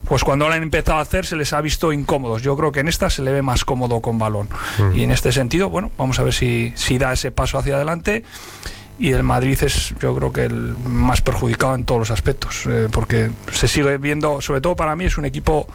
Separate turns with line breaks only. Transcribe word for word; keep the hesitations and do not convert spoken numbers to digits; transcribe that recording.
pues cuando lo han empezado a hacer se les ha visto incómodos. Yo creo que en esta se le ve más cómodo con balón. Uh-huh. Y en este sentido, bueno, vamos a ver si, si da ese paso hacia adelante. Y el Madrid es, yo creo que el más perjudicado en todos los aspectos, eh, porque se sigue viendo, sobre todo para mí, es un equipo